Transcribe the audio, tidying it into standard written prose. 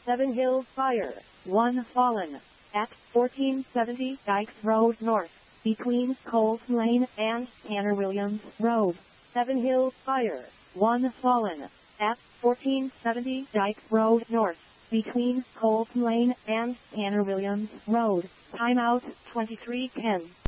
Seven Hills Fire. 1 fallen. At 1470 Dykes Road North, between Coles Lane and Tanner Williams Road. Seven Hills Fire. 1 fallen. At 1470 Dykes Road North, between Coles Lane and Tanner Williams Road. Timeout 23:10.